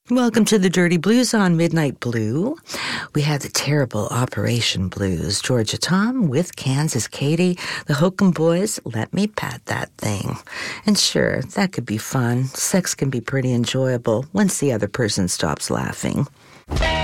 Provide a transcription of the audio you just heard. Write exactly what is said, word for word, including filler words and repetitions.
Welcome to the Dirty Blues on Midnight Blue. We have the terrible Operation Blues. Georgia Tom with Kansas Katie. The Hokum Boys, Let Me Pat That Thing. And sure, that could be fun. Sex can be pretty enjoyable once the other person stops laughing.